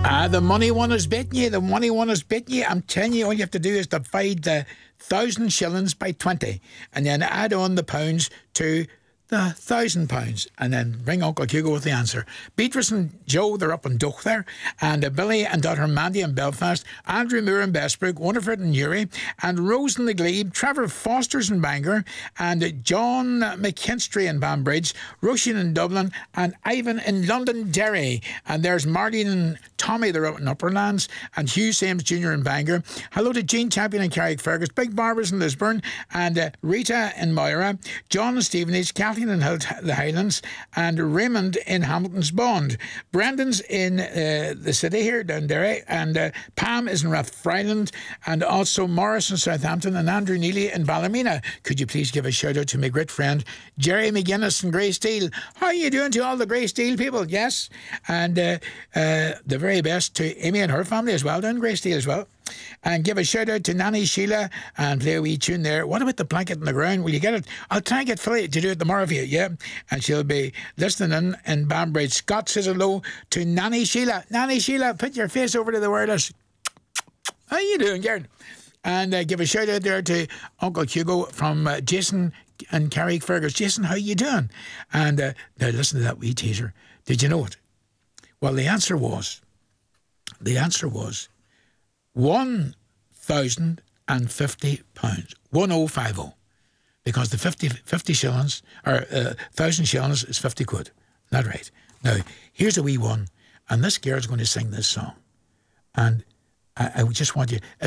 The money one is betting you. The money one is betting you. I'm telling you, all you have to do is divide the 1,000 shillings by 20 and then add on the pounds to the £1,000 and then ring Uncle Hugo with the answer. Beatrice and Joe, they're up in Duch there, and Billy and daughter Mandy in Belfast, Andrew Moore in Bestbrook, Winifred in Newry, and Rose in the Glebe, Trevor Foster's in Bangor, and John McKinstry in Banbridge, Roisin in Dublin, and Ivan in Londonderry. And there's Marlene and Tommy, they're out in Upperlands, and Hugh Sames Jr. in Bangor. Hello to Jean Champion in Carrickfergus, Big Barbers in Lisburn, and Rita in Moira, John in Stevenage, Kathleen in the Highlands, and Raymond in Hamilton's Bond. Brendan's in the city here, down there, and Pam is in Rathfriland, and also Morris in Southampton, and Andrew Neely in Ballymena. Could you please give a shout out to my great friend Jerry McGuinness in Grey Steel? How are you doing to all the Grey Steel people? Yes, and the very best to Amy and her family as well, down Grey Steel as well. And give a shout out to Nanny Sheila and play a wee tune there. What about the blanket on the ground? Will you get it? I'll try and get Philly to do it tomorrow for you, yeah? And she'll be listening in Banbridge. Scott says hello to Nanny Sheila. Nanny Sheila, put your face over to the wireless. How you doing, Gerd? And give a shout out there to Uncle Hugo from Jason and Carrickfergus. Jason, how you doing? And now listen to that wee teaser. Did you know it? Well, the answer was £1,050. £1,050. Because the 50 shillings, or 1,000 shillings is 50 quid. Not right. Now, here's a wee one, and this girl's going to sing this song. And I just want you...